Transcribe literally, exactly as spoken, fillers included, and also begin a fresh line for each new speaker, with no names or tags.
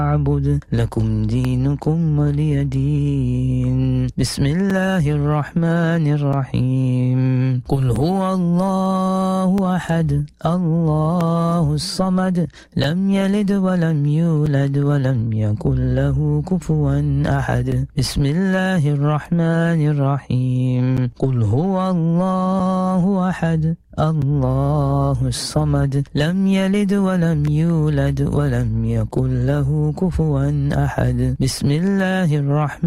أعبد لكم دينكم ولي دين. بسم الله الرحمن الرحيم. قل هو الله أحد الله الصمد لم يلد ولم يولد ولم يكن له كفوا أحد. بسم الله الرحمن الرحيم. قل هو الله أحد الله الصمد لم يلد ولم يولد ولم يكن له كفوا أحد. بسم الله الرحمن